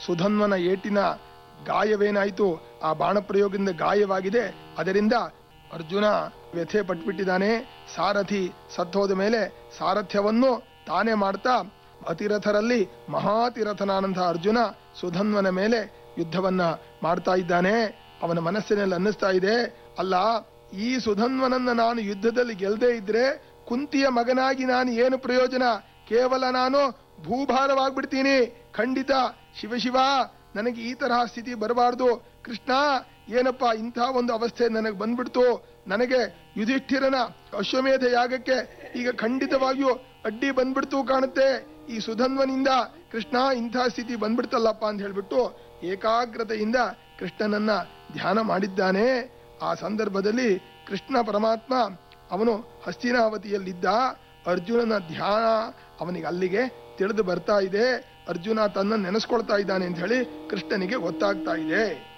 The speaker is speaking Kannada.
ಸುಧನ್ವನ ಏಟಿನ ಗಾಯವೇನಾಯಿತು, ಆ ಬಾಣ ಪ್ರಯೋಗದಿಂದ ಗಾಯವಾಗಿದೆ. ಅದರಿಂದ ಅರ್ಜುನ ವ್ಯಥೆ ಪಟ್ಬಿಟ್ಟಿದ್ದಾನೆ. ಸಾರಥಿ ಸತ್ತೋದ ಮೇಲೆ ಸಾರಥ್ಯವನ್ನು ತಾನೇ ಮಾಡ್ತಾ ಅತಿರಥರಲ್ಲಿ ಮಹಾತಿರಥನಾನಂದ ಅರ್ಜುನ ಸುಧನ್ವನ ಮೇಲೆ ಯುದ್ಧವನ್ನ ಮಾಡ್ತಾ ಇದ್ದಾನೆ. ಅವನ ಮನಸ್ಸಿನಲ್ಲಿ ಅನ್ನಿಸ್ತಾ ಇದೆ, ಅಲ್ಲ, ಈ ಸುಧನ್ವನನ್ನ ನಾನು ಯುದ್ಧದಲ್ಲಿ ಗೆಲ್ಲದೆ ಇದ್ರೆ ಕುಂತಿಯ ಮಗನಾಗಿ ನಾನು ಏನು ಪ್ರಯೋಜನ? ಕೇವಲ ನಾನು ಭೂಭಾರವಾಗ್ಬಿಡ್ತೀನಿ. ಖಂಡಿತ ಶಿವ ನನಗೆ ಈ ತರಹ ಸ್ಥಿತಿ ಬರಬಾರ್ದು. ಕೃಷ್ಣ, ಏನಪ್ಪ ಇಂಥ ಒಂದು ಅವಸ್ಥೆ ನನಗೆ ಬಂದ್ಬಿಡ್ತು. ನನಗೆ ಯುಧಿಷ್ಠಿರನ ಅಶ್ವಮೇಧ ಯಾಗಕ್ಕೆ ಈಗ ಖಂಡಿತವಾಗಿಯೂ ಅಡ್ಡಿ ಬಂದ್ಬಿಡ್ತು ಕಾಣುತ್ತೆ. ಈ ಸುಧನ್ವನಿಂದ ಕೃಷ್ಣ ಇಂಥ ಸ್ಥಿತಿ ಬಂದ್ಬಿಡ್ತಲ್ಲಪ್ಪ ಅಂತ ಹೇಳ್ಬಿಟ್ಟು ಏಕಾಗ್ರತೆಯಿಂದ ಕೃಷ್ಣನನ್ನ ಧ್ಯಾನ ಮಾಡಿದ್ದಾನೆ. ಆ ಸಂದರ್ಭದಲ್ಲಿ ಕೃಷ್ಣ ಪರಮಾತ್ಮ ಅವನು ಹಸ್ತಿನಾವತಿಯಲ್ಲಿದ್ದ. ಅರ್ಜುನನ ಧ್ಯಾನ ಅವನಿಗೆ ಅಲ್ಲಿಗೆ ತಿಳಿದು ಬರ್ತಾ ಇದೆ. ಅರ್ಜುನ ತನ್ನ ನೆನೆಸ್ಕೊಳ್ತಾ ಇದ್ದಾನೆ ಅಂತ ಹೇಳಿ ಕೃಷ್ಣನಿಗೆ ಗೊತ್ತಾಗ್ತಾ ಇದೆ.